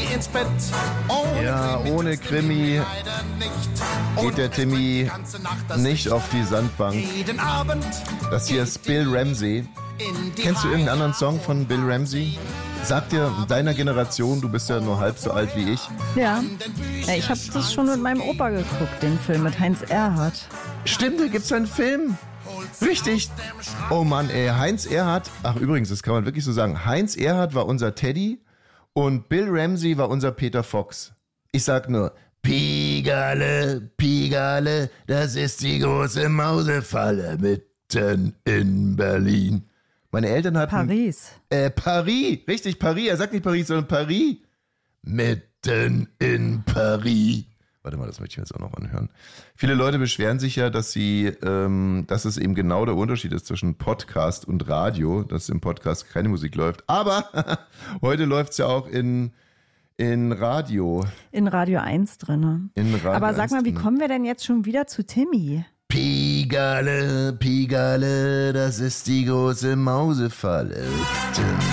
ins Bett. Ja, ohne Krimi geht der Timmy nicht auf die Sandbank. Jeden Abend. Das hier ist Bill Ramsey. Kennst du irgendeinen anderen Song von Bill Ramsey? Sag dir deiner Generation, du bist ja nur halb so alt wie ich. Ja, ich habe das schon mit meinem Opa geguckt, den Film mit Heinz Erhardt. Stimmt, da gibt's einen Film. Richtig. Oh Mann, ey, Heinz Erhardt. Ach übrigens, das kann man wirklich so sagen. Heinz Erhardt war unser Teddy und Bill Ramsey war unser Peter Fox. Ich sag nur, Pigale, Pigale, das ist die große Mausefalle mitten in Berlin. Meine Eltern hatten... Paris. Paris, richtig, Paris. Er sagt nicht Paris, sondern Paris. Mitten in Paris. Warte mal, das möchte ich mir jetzt auch noch anhören. Viele Leute beschweren sich ja, dass es eben genau der Unterschied ist zwischen Podcast und Radio, dass im Podcast keine Musik läuft. Aber heute läuft es ja auch in Radio. In Radio 1 drin. Aber sag mal, wie kommen wir denn jetzt schon wieder zu Timmy? Pigale, Pigale, das ist die große Mausefalle.